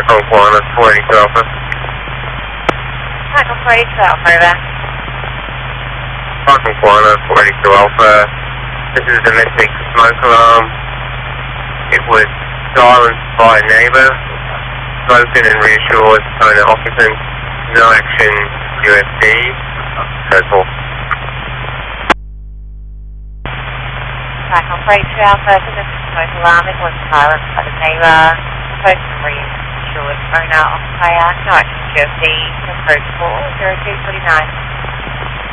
Quanah 482 Alpha. Michael 482 Alpha, over. Quanah 482 Alpha. This is a domestic smoke alarm. It was silenced by a neighbour. Spoken and reassured owner occupant. No action, UFD. Total. Michael 482 Alpha, domestic smoke alarm. It was silenced by the neighbour. Spoken and reassured owner occupier. No action, UFD. Code 40249.